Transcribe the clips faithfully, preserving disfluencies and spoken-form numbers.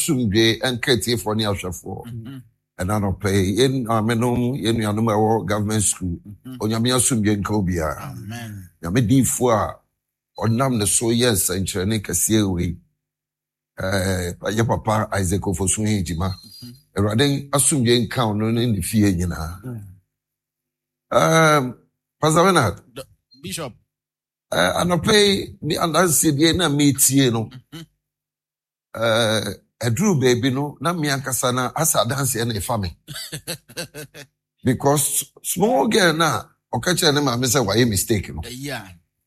asumdwe enkete for ne ahwefo. And I don't pay in amenom in your government school. On your mere sumbian cobia. Amen. Yamedi for or nam the so yes and Cherneka Seawe. Uh, your papa Isaac for Swing Jima. A rading asumbian count on in the fear, you know. Um, Pastor Bishop. Uh, and I pay the Andansidiana meets, you know. Uh, a Drew baby, no, na mi ankasana asa dance and a family. Because small girl na, okacha ne ma say why mistaken. Yeah.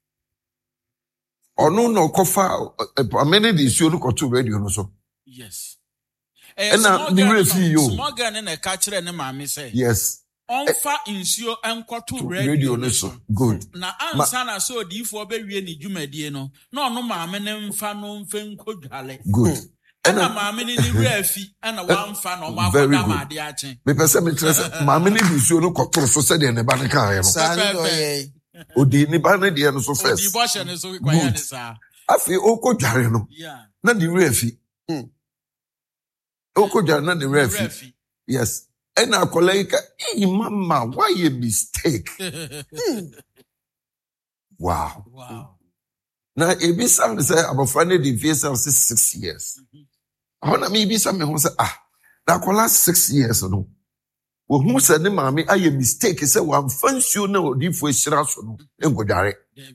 Or no, no, kofa, a many these you look to radio, no so. Yes. And now the real you. Small girl in a catcher and a mammy say. Yes. On fa insure and to radio, no so. Good. Na ansana so di for baby any jumedi no. No, no, mamma, and fan fen could good. And a mammy in the refi and a one fan or my very good. Because I'm interested, mammy, you look at Society and the Banaka. Odi ni bana dia no so first. Odi bo hye ne so kwaya ne sa. Afi okodware no. Yeah. Na the refi. Mm. Okodware na the refi. Yes. And I colleague, hey mama, why a mistake? mm. Wow. Wow. Now if you sound say about friend the face of six years. I want me be some who say ah, that kola six years no. Wo hu se ne maame aye mistake se wan fansuo na odifo ehira so no engodare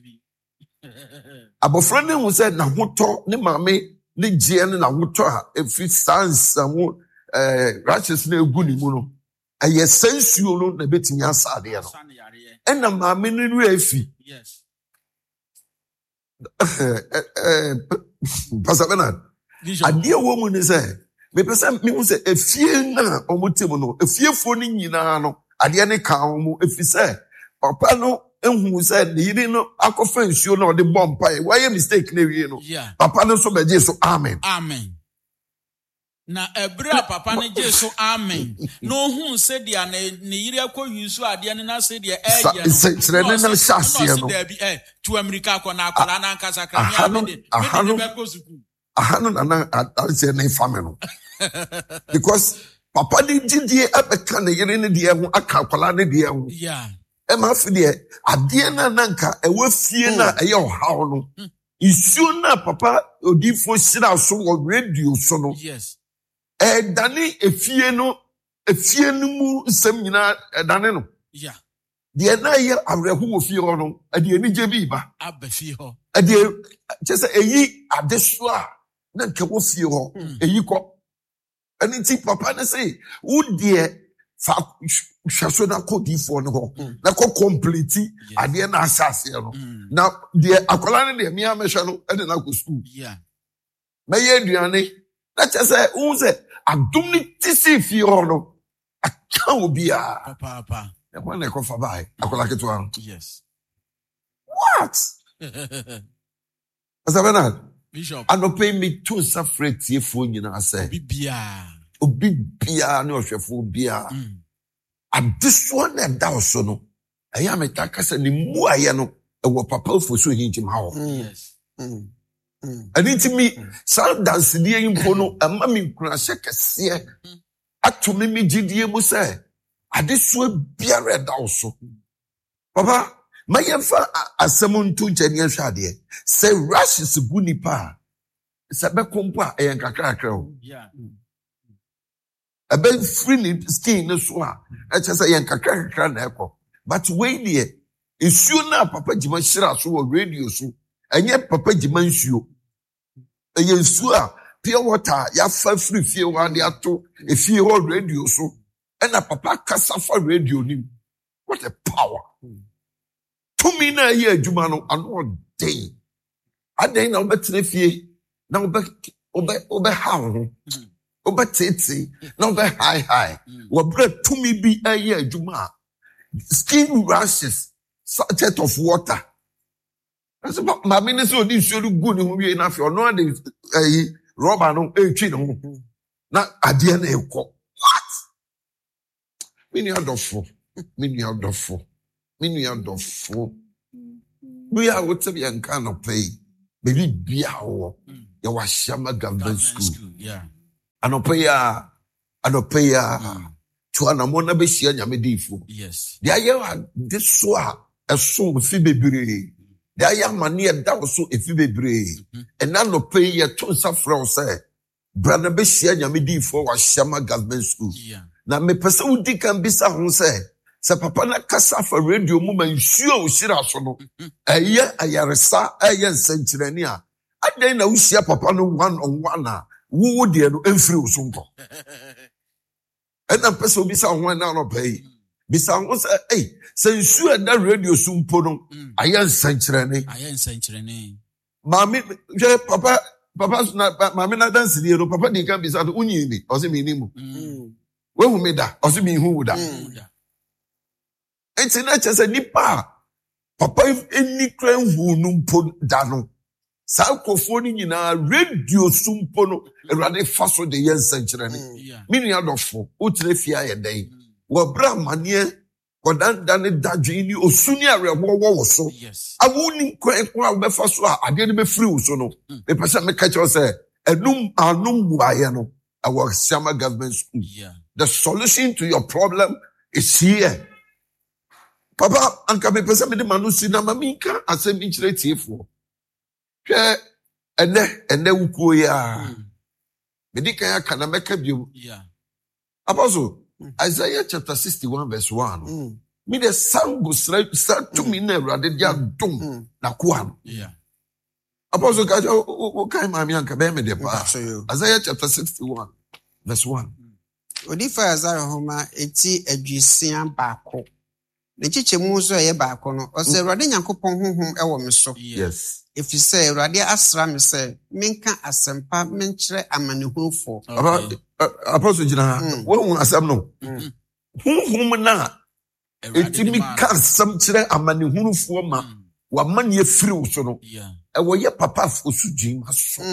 abofra ne hu se na hoto ne maame ne gie ne na hoto a efi sans ho eh righteous na egu ni mu no aye sansuo no na betimi asade no ena maame ne ru afi yes eh Pastor Bernard ade wo mu ne se me pesa me hu se efie na omotem no efiefo ni nyina no ade ne ka mu efise papa no ehun se ne yiri no akofa nsuo na ode bompa e why mistake na wie no papa no so beje so amen amen na ebra papa ne je so amen no hu se dia ne ne yiri akɔwi nsuo ade ne na se dia ɛyɛ no se sere ne na shase no se bi eh tu America akɔ na akɔla na nkasa kra mi ade me be ko suku ahano na na adanse na family no because papa di didie abeka na yere ne de ho aka kwala ne de ho yeah e ma fi de ade na nanka e wa fie na e ye ohaw no isuo na papa odifo sira so wo radio so no yes e dane efie no efie no mu nsem nyina e dane no yeah de na ye awreho wo fie ho no e de ani je bi ba aba fie ho e de chese eyi adeso a na nke wo fie ho eyi ko ani ti papa na say wo de fa hwaso na kodi fo no ho na ko complete ade na asase no na de akola ne de mi amehwe no e de na ko school yeah me ye aduane na chese wo se adom ni tisi fie ho no aka obi a papa papa e kwa na ko fa bai akola ketwa yes what Asabana Bishop I don't pay me to suffer tie fo nyina say bibia obi bia na ohwefo bia adeso na da so no eya meta kasa ni mu aye no e wo papa fo so hinjim ha ho yes ani ti mi sound dance die impo no ama mi nkura hye kese ato me mi gidie mu say adeso bia re da so papa mayemfa asem ntu nchani ahwade se rashes gunipa se be kompa e nkakra akra o yeah ebe free ni skin no so a e chese ye nkakra akra na ekọ but we die esuo na papa jima hira so wo radio so enye papa jima nsuo eye nsuo a pure water ya fa free fie wa de ato e fie ho radio so e na papa kasa fa radio ni what a power to me na ye adwuma no ano dey aden na obetre fie na obe obe obe hawo obe tete na obe high high wo bre to me bi aye adwuma skin rashes such of water as ma me ne so di suoru gu ni hu wie na fi ono ade eh rubber no etwi no na ade na ekọ what me ni adofo me ni adofo Minu ya dofo. We are what we are kind pay. Baby biawo. Ya washama government school. Yeah. Anopeya, anopeya. Tuana mona be shia nyame difo. Yes. Dia ye this so a so fi bebre. Dia ya mane e da so e fi bebre. And anopeya to safra say. Brother be shia nyame difo wa Shama Government School. Yeah. Na me pese udi kan bisa ho say. Se papa na kasa fa radio mu man nsuo o shira so no. Eye ayaresa eye nsenkyerani a. Adan na usia papa no one on one a. Wo de no emfiri wo so nko. And I'm person bisa ho na no pay. Bisa ho say eh se nsuo na radio so mpo no eye nsenkyerani. Eye nsenkyerani. Mami je papa papa na mami na dance die no papa di kan bisa to unyi ni o se mi ni mu. We hu me da o se mi hu da. Enti na chese nipa papa eni kran hu no mpo da no. Sa kofo ni nyina radio sumpo no erade faso de yensenkyere ni. Mini adofo o tire fia ye den. Wo bra mane ko dan dan dadwe ni osuni arebo wo so. Yes. Awuni kwan kwa be faso a ade ne be free wo so no. Me pese me ka cho say enum anum buaye no. Our Shama Government School. Yeah. The solution to your problem is here. Papa, anka me pese me de manu si na mami nka asem nkyere tiefo. Hwe ene ene wukuo ya. Me di kan aka na meka biom. Yeah. Apostle Isaiah chapter sixty-one verse one. Me de sangu start to me na Awurade dia dom na koa. Yeah. Apostle ka o kai mami anka be me de pa. Isaiah chapter sixty-one verse one. Odifa Isaiah homa eti adwisian baako. Ne chichemu so ye baako no. O se Awurade Nyankopɔn honhom e wo me so. Yes. If you say Awurade asra me say menka asempa menkyere amanehunfo. Apostle jina wo hu asem no. Honhom na eti mi ka asem kyere amanehunfo ma wa man ye free wo so no. Yeah. E wo ye papa osudwin aso.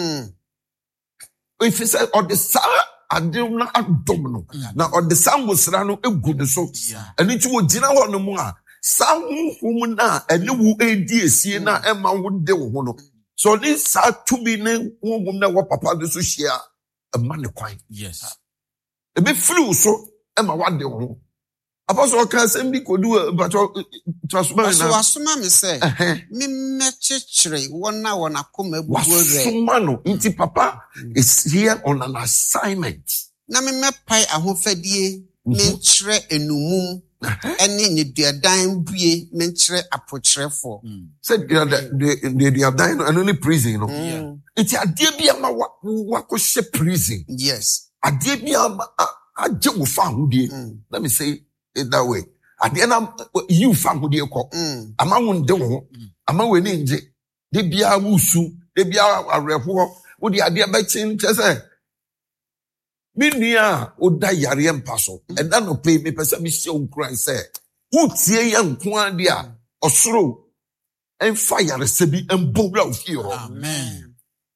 If you say or the sa ade na adom no na or the sango sra no egu de so. Eni ti wo jina ho no mu a sa honhom na ene wo edi esie na e ma wo de wo ho no. So this sa to be ne honhom na wo papa de so hia e ma ne kwan. Yes. E be free wo so e ma wa de wo ho. Apostle kan sem bi kodu but transform So asoma me say me mechechire wona wona koma buore. Asoma no nti papa is here on an assignment. Na me mepai ahofadie menkyere enumum ene nyeduadan bue menkyere apokyerefo. Said the the the abdan and only prison, you know. It's a dear be ama wa ko she prison. Yes. A dear be ama aje wo fa hodie. Let me say it that way. At the end you fa hodie ko. Ama wo nde wo. Ama we ni nje. De bia wusu, de bia arepo. Wo de ade ba chin chese. Me nua oda yare mpa so. E da no pay me pese me se onkran say. Wo tie ya nko ade a osoro en fire sebi en bobra ofio. Amen.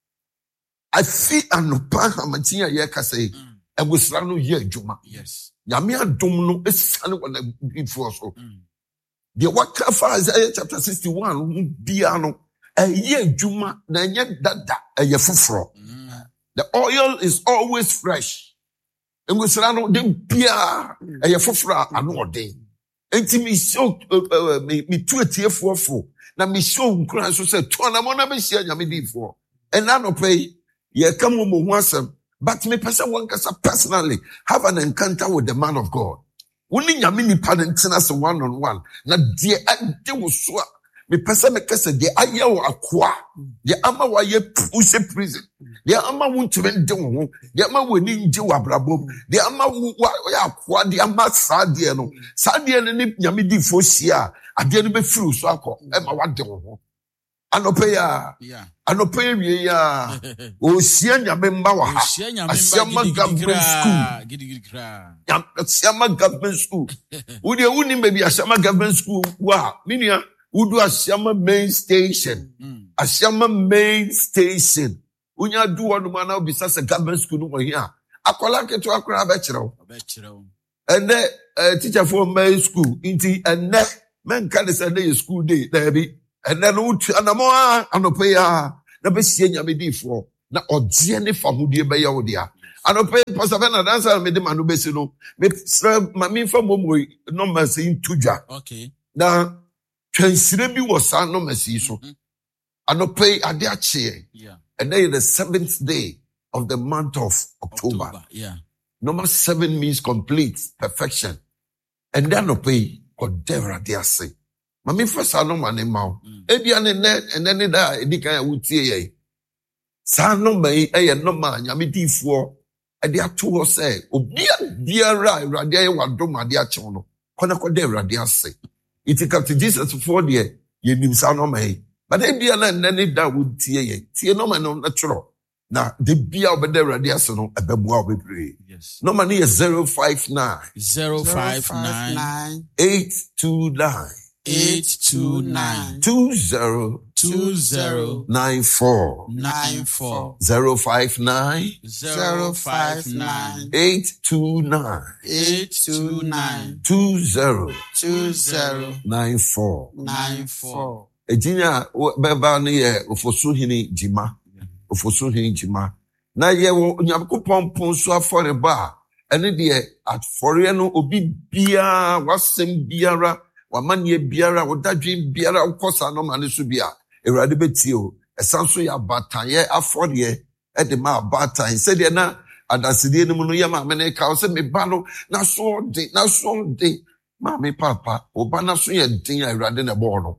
I feel anopa amatia ye ka say. E wosra no ye adwuma. Yes. Nyame adom no esane wona before so. The waka fa Isaiah chapter sixty-one bia no e ye adwuma na nye dada e ye foforo. The oil is always fresh. And we say, no, they beer a fofra and no day. Enti mi show me two a tear for four. Na mi show Christ so said, Twana mona be share nyame di for. And I no pay ye come mo wansam. But me person one kasa personally have an encounter with the man of God. Only nyame ni padentina se one on one. Na die ade wo so me pese me kase de aye wo akwa de ama wa ye push prison de ama wo ntwe de wo de ama wo ni nje wa brabom de ama wo ya akwa de ama sa de no sa de ne ni nyame di fo hia ade no be firu so akọ e ma wa de wo anope ya anope wie ya o hia nyame mba wa ha Shama Government School Shama Government School wo de wo ni be bi Shama Government School wa minia Udu Ashama main station. Mm. Ashama main station. Unya do one man now besides a government school no here. Akola ke to akora abechiro. Abechiro. And then uh, teacher for main school. Inti and then men can say day school day there be. And then utu anamo anope ya na be sie nyame di for. Na odie ne fa hodie be ya odia. Anope Pastor Bernard answer me de manu besi no. Me sra mami fa momo no masi intudwa. Okay. Na twensire bi wo sa no masi so. Anope ade ache. Yeah. And then the seventh day of the month of October. October. Yeah. Number seven means complete, perfection. And then anope kodera de ase. Mami fa sa no mane mawo. Ebia ne ne and then da edika ya wutie ye. Sa no mai eye no ma nyame difo e de ato ho se obia biara Awurade aye wadom ade ache no kona koda Awurade ase. It come to Jesus for the ye nim sa no mai. But ebia na ne da wutie ye. Tie no ma no natural. Na de bia obeda Awurade ase no ebeboa obebre. Yes. No man is zero five nine Zero five nine eight two nine eight two nine two zero two zero nine four nine four zero five nine zero five nine eight two nine eight two nine two zero two zero nine four. nine four. Ejinya beba ne ye ofosuhini jima ofosuhini jima na ye wo nyakopon pon so aforeba ene de afore no obi bia wasem biara wamanye biara wodadwen biara ukosa no mane so bia Awurade betie o esan so ya bataye afore e de ma bataye se de na adaside no no ye ma me ne ka se me ba no na so de na so de ma me papa oba na so ye din Awurade na bo no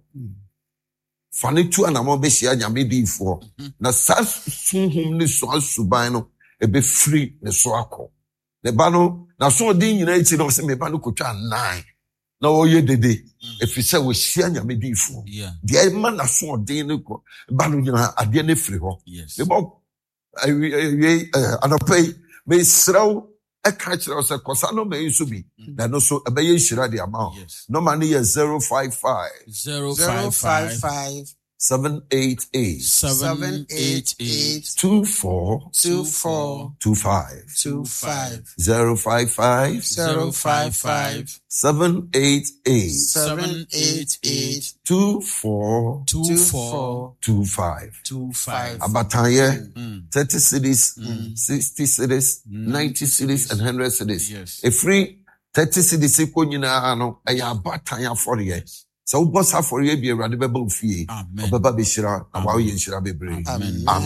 fane tu anamo be hia nyame difo na sa sunhum ni so asuban no e be free ne so akọ ne ba no na so din nyina echi no se me ba no kotwa nine na oye dede efise wo hia nyame difo yeah de ma na so din ne ko ba no nyina ade ne free ho yes me bo ayi anopai me sraw e ka kire o se kosa no me so bi na no so e be ye hira de ama yes no man ye zero five five zero Zero five five five five seven eight eight seven eight eight two four two four two five two five zero five five zero five five seven eight eight seven eight eight two four two two four four two five. two five. Abataye Mm. thirty cities, sixty cities, ninety cities, and hundred cities. Yes. A free thirty cities iko nyina no aya abataye for ye. So boss for ye be Awurade beba ofie. Amen. Obeba be shira na wa ye shira bebre. Amen. Amen.